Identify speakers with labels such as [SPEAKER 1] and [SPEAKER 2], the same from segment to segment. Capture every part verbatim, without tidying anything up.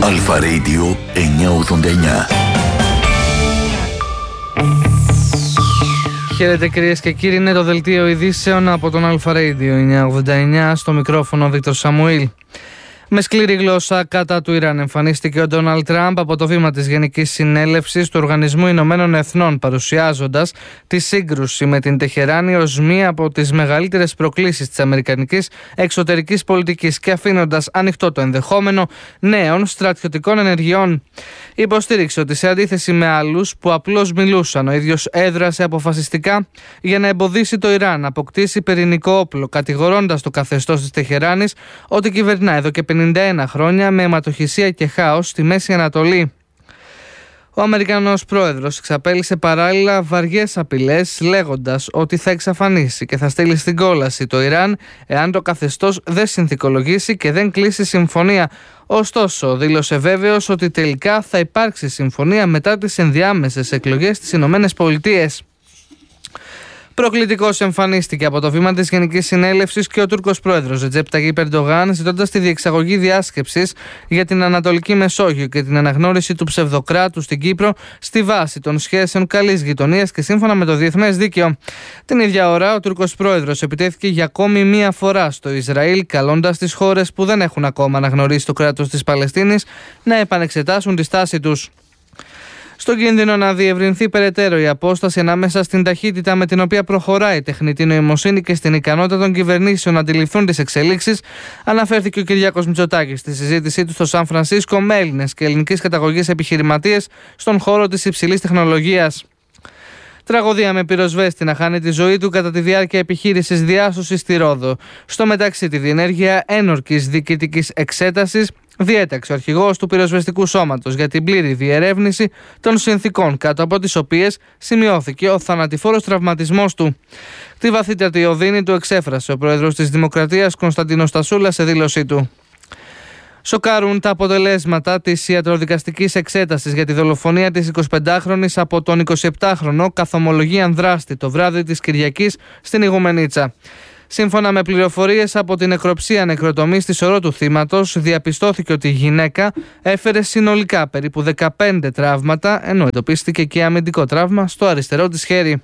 [SPEAKER 1] Αλφα Radio εννιακόσια ογδόντα εννιά.
[SPEAKER 2] Χαίρετε κυρίες και κύριοι, είναι το δελτίο ειδήσεων από τον Αλφα Radio εννιακόσια ογδόντα εννιά, στο μικρόφωνο ο Βίκτορ Σαμουήλ. Με σκληρή γλώσσα κατά του Ιράν εμφανίστηκε ο Ντόναλντ Τραμπ από το βήμα της Γενικής Συνέλευσης του Οργανισμού Ηνωμένων Εθνών, παρουσιάζοντας τη σύγκρουση με την Τεχεράνη ως μία από τις μεγαλύτερες προκλήσεις της αμερικανικής εξωτερικής πολιτικής και αφήνοντας ανοιχτό το ενδεχόμενο νέων στρατιωτικών ενεργειών. Υποστήριξε ότι σε αντίθεση με άλλους που απλώς μιλούσαν, ο ίδιος έδρασε αποφασιστικά για να εμποδίσει το Ιράν να αποκτήσει πυρηνικό όπλο, κατηγορώντας το καθεστώς της Τεχεράνης ότι κυβερνά εδώ και πενήντα ένα χρόνια με αιματοχυσία και χάος στη Μέση Ανατολή. Ο Αμερικανός πρόεδρος εξαπέλυσε παράλληλα βαριές απειλές, λέγοντας ότι θα εξαφανίσει και θα στείλει στην κόλαση το Ιράν εάν το καθεστώς δεν συνθηκολογήσει και δεν κλείσει συμφωνία. Ωστόσο, δήλωσε βέβαιος ότι τελικά θα υπάρξει συμφωνία μετά τις ενδιάμεσες εκλογές στις Ηνωμένες Πολιτείες. Προκλητικός εμφανίστηκε από το βήμα της Γενικής Συνέλευσης και ο Τούρκος πρόεδρος Ρετζέπ Ταγίπ Ερντογάν, ζητώντας τη διεξαγωγή διάσκεψης για την Ανατολική Μεσόγειο και την αναγνώριση του ψευδοκράτου στην Κύπρο στη βάση των σχέσεων καλής γειτονίας και σύμφωνα με το διεθνές δίκαιο. Την ίδια ώρα, ο Τούρκος πρόεδρος επιτέθηκε για ακόμη μία φορά στο Ισραήλ, καλώντας τις χώρες που δεν έχουν ακόμα αναγνωρίσει το κράτος της Παλαιστίνης να επανεξετάσουν τη στάση τους. Στον κίνδυνο να διευρυνθεί περαιτέρω η απόσταση ανάμεσα στην ταχύτητα με την οποία προχωράει η τεχνητή νοημοσύνη και στην ικανότητα των κυβερνήσεων να αντιληφθούν τις εξελίξεις, αναφέρθηκε ο Κυριάκος Μητσοτάκης στη συζήτησή του στο Σαν Φρανσίσκο με Έλληνες και ελληνικής καταγωγής επιχειρηματίες στον χώρο της υψηλής τεχνολογίας. Τραγωδία με πυροσβέστη να χάνει τη ζωή του κατά τη διάρκεια επιχείρησης διάσωσης στη Ρόδο. Στο μεταξύ, τη διενέργεια ένορκης διοικητικής εξέτασης διέταξε ο αρχηγός του πυροσβεστικού σώματος για την πλήρη διερεύνηση των συνθηκών κάτω από τις οποίες σημειώθηκε ο θανατηφόρος τραυματισμός του. Τη βαθύτατη οδύνη του εξέφρασε ο πρόεδρος της Δημοκρατίας Κωνσταντίνος Τασούλας σε δήλωσή του. Σοκάρουν τα αποτελέσματα της ιατροδικαστικής εξέτασης για τη δολοφονία της εικοσιπεντάχρονης από τον εικοσιεπτάχρονο καθομολογίαν δράστη το βράδυ της Κυριακής στην Ιγουμενίτσα. Σύμφωνα με πληροφορίες από την νεκροψία νεκροτομή στη σωρό του θύματος, διαπιστώθηκε ότι η γυναίκα έφερε συνολικά περίπου δεκαπέντε τραύματα, ενώ εντοπίστηκε και αμυντικό τραύμα στο αριστερό της χέρι.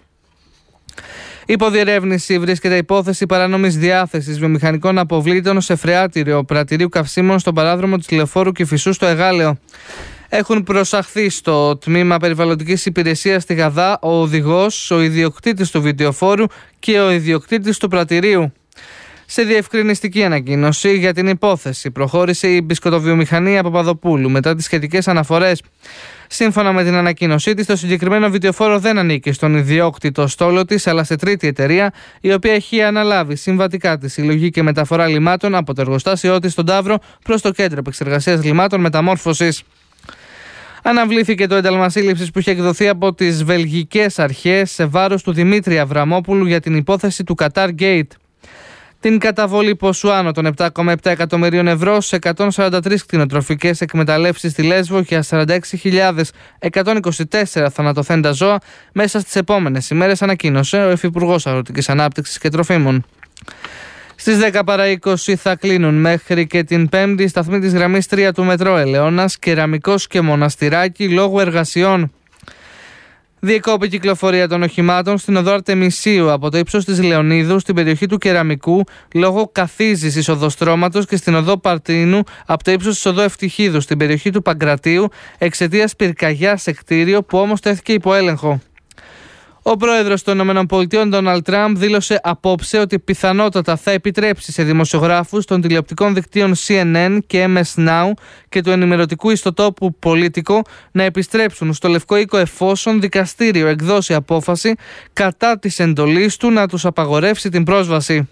[SPEAKER 2] Υπό διερεύνηση βρίσκεται υπόθεση παράνομης διάθεσης βιομηχανικών αποβλήτων σε φρεάτηριο πρατηρίου καυσίμων στον παράδρομο της Λεωφόρου Κηφισού στο Εγάλεο. Έχουν προσαχθεί στο τμήμα περιβαλλοντικής υπηρεσίας στη Γαδά ο οδηγός, ο ιδιοκτήτης του βιντεοφόρου και ο ιδιοκτήτης του πρατηρίου. Σε διευκρινιστική ανακοίνωση για την υπόθεση προχώρησε η μπισκοτοβιομηχανία Παπαδοπούλου μετά τις σχετικές αναφορές. Σύμφωνα με την ανακοίνωσή της, το συγκεκριμένο βιντεοφόρο δεν ανήκει στον ιδιόκτητο στόλο της, αλλά σε τρίτη εταιρεία, η οποία έχει αναλάβει συμβατικά τη συλλογή και μεταφορά λιμάτων από το εργοστάσιό της στον Ταύρο προς το κέντρο επεξεργασίας λιμάτων μεταμόρφωσης. Αναβλήθηκε το ένταλμα σύλληψης που είχε εκδοθεί από τις βελγικές αρχές σε βάρος του Δημήτρη Αβραμόπουλου για την υπόθεση του Qatar Gate. Την καταβολή ποσού άνω των επτά κόμμα επτά εκατομμυρίων ευρώ σε εκατόν σαράντα τρεις κτηνοτροφικές εκμεταλλεύσεις στη Λέσβο για σαράντα έξι χιλιάδες εκατόν είκοσι τέσσερα θανατοθέντα ζώα μέσα στις επόμενες ημέρες, ανακοίνωσε ο Υφυπουργός Αγροτικής Ανάπτυξης και Τροφίμων. Στις δέκα παρά είκοσι θα κλείνουν μέχρι και την Πέμπτη σταθμή της γραμμής τρία του μετρό Ελαιώνας, Κεραμικός και Μοναστηράκι λόγω εργασιών. Διεκόπη κυκλοφορία των οχημάτων στην οδό Αρτεμισίου από το ύψος της Λεωνίδου στην περιοχή του Κεραμικού λόγω καθίζησης οδοστρώματος και στην οδό Παρτίνου από το ύψος της οδό Ευτυχίδου στην περιοχή του Παγκρατίου εξαιτίας πυρκαγιάς σε κτίριο που όμως τέθηκε υπό έλεγχο. Ο πρόεδρος των ΗΠΑ, Ντόναλντ Τραμπ, δήλωσε απόψε ότι πιθανότατα θα επιτρέψει σε δημοσιογράφους των τηλεοπτικών δικτύων σι εν εν και εμ ες Now και του ενημερωτικού ιστοτόπου Politico να επιστρέψουν στο Λευκό Οίκο εφόσον δικαστήριο εκδώσει απόφαση κατά της εντολής του να τους απαγορεύσει την πρόσβαση.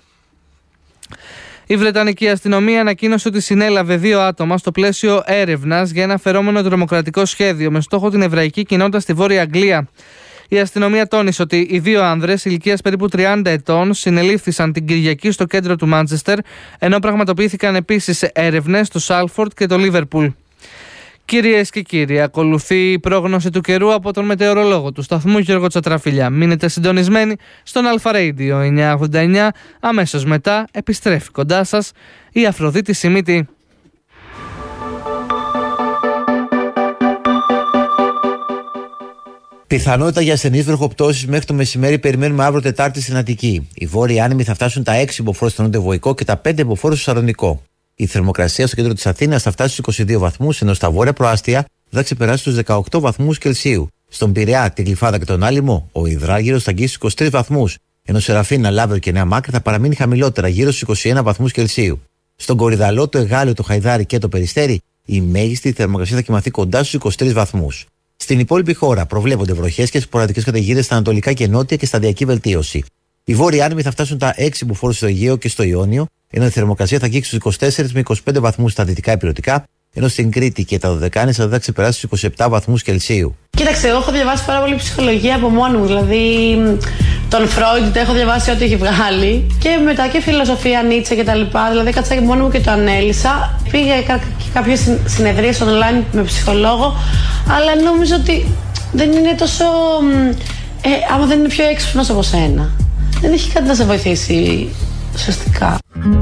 [SPEAKER 2] Η Βρετανική αστυνομία ανακοίνωσε ότι συνέλαβε δύο άτομα στο πλαίσιο έρευνας για ένα φερόμενο τρομοκρατικό σχέδιο με στόχο την εβραϊκή κοινότητα στη Βόρεια Αγγλία. Η αστυνομία τόνισε ότι οι δύο άνδρες ηλικίας περίπου τριάντα ετών συνελήφθησαν την Κυριακή στο κέντρο του Μάντσεστερ, ενώ πραγματοποιήθηκαν επίσης έρευνες στο Σάλφορντ και το Λίβερπουλ. Κυρίες και κύριοι, ακολουθεί η πρόγνωση του καιρού από τον μετεωρολόγο του σταθμού Γιώργο Τσατραφιλιά. Μείνετε συντονισμένοι στον Αλφα Radio εννιακόσια ογδόντα εννιά. Αμέσως μετά επιστρέφει κοντά σας η Αφροδίτη Σιμίτη.
[SPEAKER 3] Πιθανότητα για ασθενείς βροχοπτώσεις μέχρι το μεσημέρι περιμένουμε αύριο Τετάρτη στην Αττική. Οι βόρειοι άνεμοι θα φτάσουν τα έξι μποφόρ στο νοτιοβοϊκό και τα πέντε μποφόρ στο Σαρδονικό. Η θερμοκρασία στο κέντρο της Αθήνας θα φτάσει στους είκοσι δύο βαθμούς, ενώ στα βόρεια προάστια θα ξεπεράσει τους δεκαοκτώ βαθμούς Κελσίου. Στον Πειραιά, την Γλυφάδα και τον Άλυμο, ο υδράργυρος θα αγγίσει στους είκοσι τρεις βαθμούς, ενώ Σεραφίνα, Λάβερ και Νέα Μάκρη θα παραμείνει χαμηλότερα, γύρω στους είκοσι ένα βαθμούς Κελσίου. Στον Κορυδαλό, το Εγάλεο, το Χαϊδάρι και το Περιστέρι, η μέγιστη θερμοκρασία θα κοιμαθεί κοντά στους είκοσι τρεις βαθμούς. Στην υπόλοιπη χώρα προβλέπονται βροχές και σποραδικές καταιγίδες στα ανατολικά και νότια και σταδιακή βελτίωση. Οι βόρειοι άνεμοι θα φτάσουν τα έξι μποφόρ στο Αιγαίο και στο Ιόνιο, ενώ η θερμοκρασία θα αγγίξει στους είκοσι τέσσερις με είκοσι πέντε βαθμούς στα δυτικά υπηρετικά, ενώ στην Κρήτη και τα Δωδεκάνησα θα ξεπεράσει στους είκοσι επτά βαθμούς Κελσίου.
[SPEAKER 4] Κοίταξε, εγώ έχω διαβάσει πάρα πολύ ψυχολογία από μόνη μου. Δηλαδή, τον Φρόιντ, έχω διαβάσει ό,τι έχει βγάλει. Και μετά και φιλοσοφία, Νίτσε κτλ. Δηλαδή, κάτσα και μόνη μου και το ανέλησα. Πήγα και κάποιες συνεδρίες online με ψυχολόγο, αλλά νομίζω ότι δεν είναι τόσο. Ε, άμα δεν είναι πιο έξυπνος από σένα, δεν έχει κάτι να σε βοηθήσει ουσιαστικά.